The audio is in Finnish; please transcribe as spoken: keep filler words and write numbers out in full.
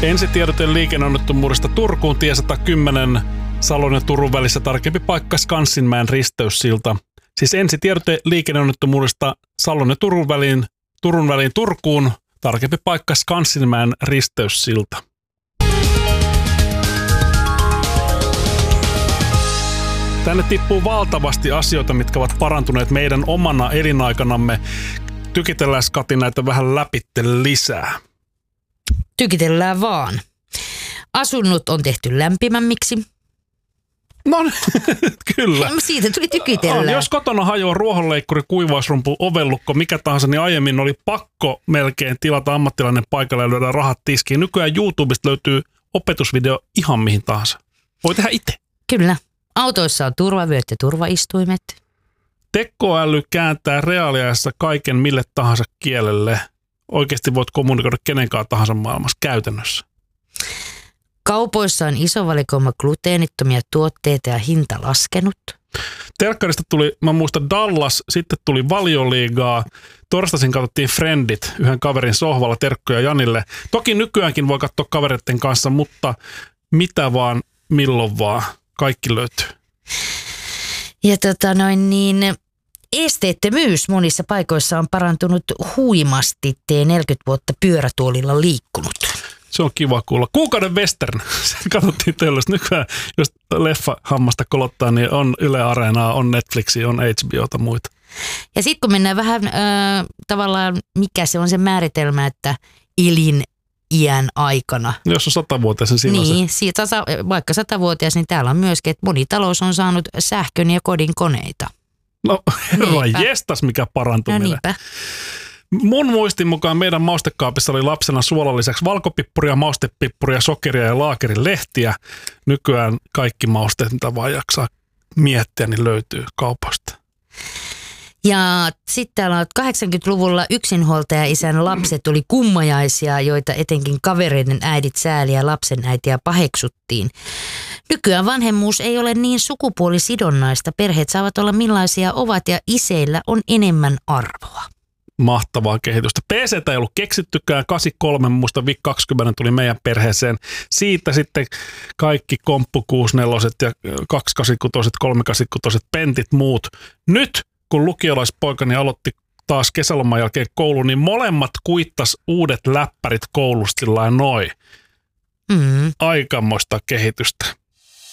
Ensitiedote liikenneonnettomuudesta Turkuun, tie sata kymmenen, Salon ja Turun välissä, tarkempi paikka Skanssinmäen risteyssilta. Siis ensitiedote liikenneonnettomuudesta Salon ja Turun väliin, Turun väliin Turkuun, tarkempi paikka Skanssinmäen risteyssilta. Tänne tippuu valtavasti asioita, mitkä ovat parantuneet meidän omana elinaikanamme. Tykitellään, Kati, näitä vähän läpitte lisää. Tykitellään vaan. Asunnot on tehty lämpimämmiksi. No kyllä. Siitä tuli tykitellään. On, jos kotona hajoaa ruohonleikkuri, kuivausrumpu, ovellukko, mikä tahansa, niin aiemmin oli pakko melkein tilata ammattilainen paikalle ja lyödä rahat tiskiin. Nykyään YouTubesta löytyy opetusvideo ihan mihin tahansa. Voi tehdä itse. Kyllä. Autoissa on turvavyöt ja turvaistuimet. Tekoäly kääntää reaaliajassa kaiken mille tahansa kielelle. Oikeasti voit kommunikoida kenenkaan tahansa maailmassa käytännössä. Kaupoissa on iso valikoima gluteenittomia tuotteita ja hinta laskenut. Telkkarista tuli, mä muistan Dallas, sitten tuli Valioliigaa. Torstaisin katsottiin Friendit yhden kaverin sohvalla, terkkoja Janille. Toki nykyäänkin voi katsoa kavereiden kanssa, mutta mitä vaan, milloin vaan, kaikki löytyy. Ja tota noin niin, esteettömyys monissa paikoissa on parantunut huimasti. Tee neljäkymmentä vuotta pyörätuolilla liikkunut. Se on kiva kuulla. Kuukauden western. Se katsottiin tällaista. Nykyään, jos leffa hammasta kolottaa, niin on Yle Areenaa, on Netflixia, on H B Ota muita. Ja sitten kun mennään vähän äh, tavallaan, mikä se on se määritelmä, että eliniän aikana. Jos on satavuotias, niin siinä niin, on se. Siitä, vaikka satavuotias, niin täällä on myöskin, että moni talous on saanut sähkön ja kodin koneita. No herra jestas, mikä parantuminen. No niinpä. Mun muistin mukaan meidän maustekaapissa oli lapsena suolan lisäksi valkopippuria, maustepippuria, sokeria ja laakerin lehtiä. Nykyään kaikki mausteet, mitä vaan jaksaa miettiä, niin löytyy kaupasta. Ja sitten täällä on kahdeksankymmentäluvulla yksinhuoltaja-isän lapset oli kummajaisia, joita etenkin kavereiden äidit sääli ja lapsen äitiä paheksuttiin. Nykyään vanhemmuus ei ole niin sukupuolisidonnaista. Perheet saavat olla millaisia ovat ja iseillä on enemmän arvoa. Mahtavaa kehitystä. P C:tä ei ollut keksittykään. kahdeksankymmentäkolme, muista V I C kaksikymmentä tuli meidän perheeseen. Siitä sitten kaikki komppu kuusikymmentäneljä ja kaksisataakahdeksankymmentäkuusi, kolmesataakahdeksankymmentäkuusi, pentit muut. Nyt kun lukiolaispoikani aloitti taas kesäloman jälkeen koulun, niin molemmat kuittas uudet läppärit koulusta sillä noin. Mm. Aikamoista kehitystä.